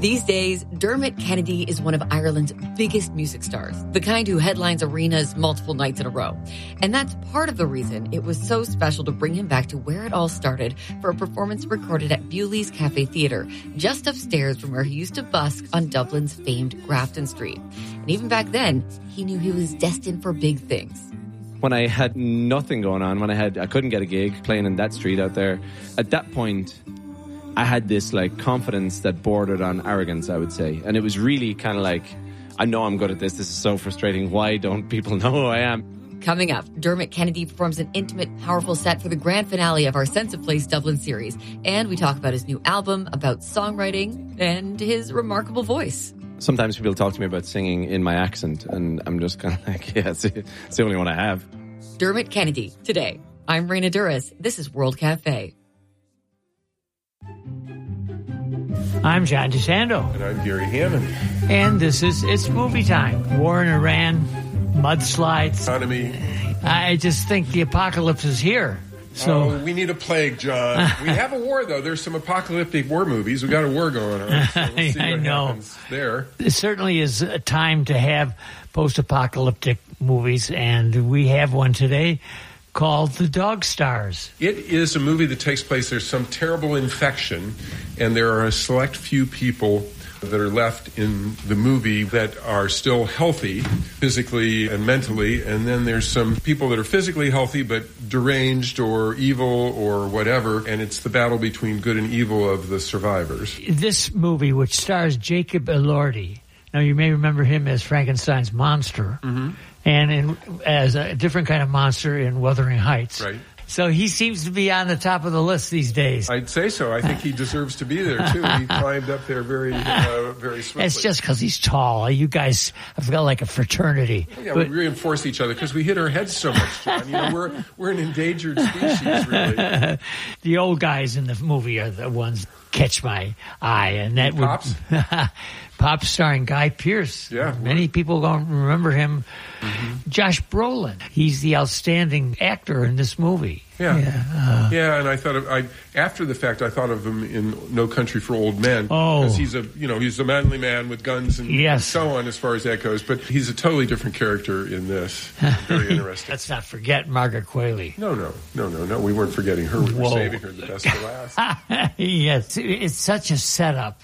These days, Dermot Kennedy is one of Ireland's biggest music stars, the kind who headlines arenas multiple nights in a row. And that's part of the reason it was so special to bring him back to where it all started for a performance recorded at Bewley's Cafe Theatre, just upstairs from where he used to busk on Dublin's famed Grafton Street. And even back then, he knew he was destined for big things. When I had nothing going on, I couldn't get a gig playing in that street out there, at that point, I had this confidence that bordered on arrogance, I would say. And it was really kind of I know I'm good at this. This is so frustrating. Why don't people know who I am? Coming up, Dermot Kennedy performs an intimate, powerful set for the grand finale of our Sense of Place Dublin series. And we talk about his new album, about songwriting, and his remarkable voice. Sometimes people talk to me about singing in my accent, and I'm just kind of it's the only one I have. Dermot Kennedy, today. I'm Raina Duras. This is World Cafe. I'm John DeSando. And I'm Gary Hammond. And this is It's Movie Time. War in Iran, mudslides. Economy. I just think the apocalypse is here. So we need a plague, John. We have a war, though. There's some apocalyptic war movies. We've got a war going on. So we'll see what happens there. It certainly is a time to have post-apocalyptic movies, and we have one today called The Dog Stars. It is a movie that takes place. There's some terrible infection, and there are a select few people that are left in the movie that are still healthy physically and mentally, and then there's some people that are physically healthy but deranged or evil or whatever, and it's the battle between good and evil of the survivors. This movie, which stars Jacob Elordi, now you may remember him as Frankenstein's monster, and as a different kind of monster in Wuthering Heights. Right. So he seems to be on the top of the list these days. I'd say so. I think he deserves to be there, too. He climbed up there very swiftly. It's just because he's tall. You guys have got like a fraternity. Yeah, we reinforce each other because we hit our heads so much, John. We're an endangered species, really. The old guys in the movie are the ones catch my eye. And that Pops? Pops starring Guy Pearce. Yeah. Many people don't remember him. Josh Brolin. He's the outstanding actor in this movie. Yeah. And I thought after the fact, I thought of him in No Country for Old Men. Because he's a manly man with guns and so on as far as that goes. But he's a totally different character in this. Very interesting. Let's not forget Margaret Qualley. No. We weren't forgetting her. We were saving her the best for last. Yes. It's such a setup.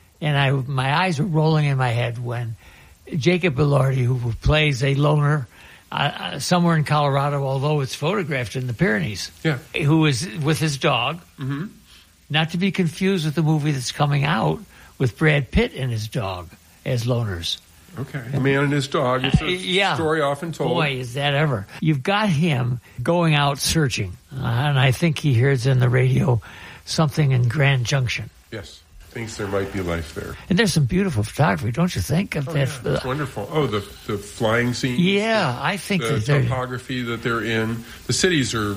And my eyes were rolling in my head when Jacob Elordi, who plays a loner somewhere in Colorado, although it's photographed in the Pyrenees, who is with his dog, not to be confused with the movie that's coming out with Brad Pitt and his dog as loners. Okay. A man and his dog. It's a story often told. Boy, is that ever. You've got him going out searching, and I think he hears in the radio something in Grand Junction. Yes. Thinks there might be life there. And there's some beautiful photography, don't you think? Of that? Yeah, it's wonderful. Oh, the flying scenes. Yeah, I think the topography that they're in. The cities are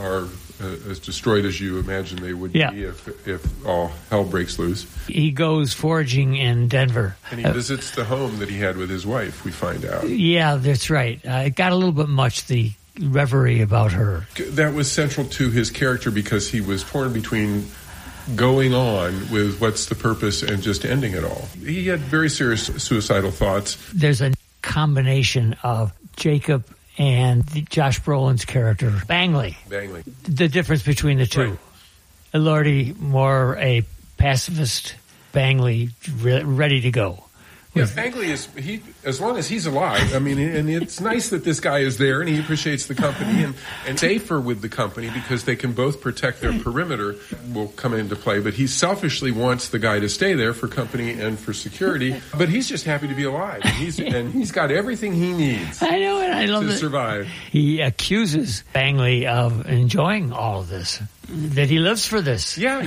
as destroyed as you imagine they would be if all hell breaks loose. He goes foraging in Denver. And he visits the home that he had with his wife, we find out. Yeah, that's right. It got a little bit much, the reverie about her. That was central to his character because he was torn between going on with what's the purpose and just ending it all. He had very serious suicidal thoughts. There's a combination of Jacob and Josh Brolin's character, Bangley. The difference between the two. Right. Elordi, more a pacifist, Bangley, ready to go. Yeah, Bangley as long as he's alive. I mean, and it's nice that this guy is there and he appreciates the company and safer with the company because they can both protect their perimeter will come into play. But he selfishly wants the guy to stay there for company and for security. But he's just happy to be alive. And he's got everything he needs. I know, and I love to survive. He accuses Bangley of enjoying all of this. That he lives for this. Yeah.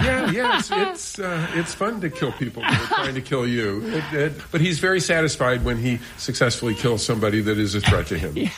It's fun to kill people that are trying to kill you. But he's very satisfied when he successfully kills somebody that is a threat to him.